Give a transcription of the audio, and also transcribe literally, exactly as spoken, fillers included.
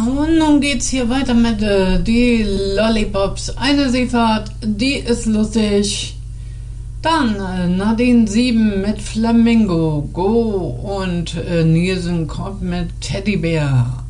Und nun geht's hier weiter mit äh, die Lollipops. Eine Seefahrt, die ist lustig. Dann äh, Nadine sieben mit Flamingo, Go und äh, Nielsen kommt mit Teddybär.